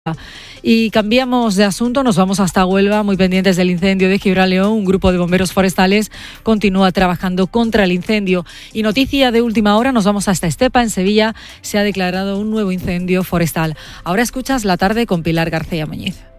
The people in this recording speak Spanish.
Y cambiamos de asunto, nos vamos hasta Huelva, muy pendientes del incendio de Gibraleón. Un grupo de bomberos forestales continúa trabajando contra el incendio. Y noticia de última hora, nos vamos hasta Estepa, en Sevilla. Se ha declarado un nuevo incendio forestal. Ahora escuchas La Tarde con Pilar García Muñiz.